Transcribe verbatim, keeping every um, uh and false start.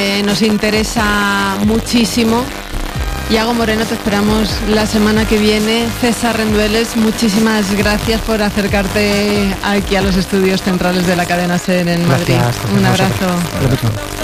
eh, nos interesa muchísimo. Iago Moreno, te esperamos la semana que viene. César Rendueles, muchísimas gracias por acercarte aquí a los estudios centrales de la cadena SER en Madrid. Gracias, un abrazo.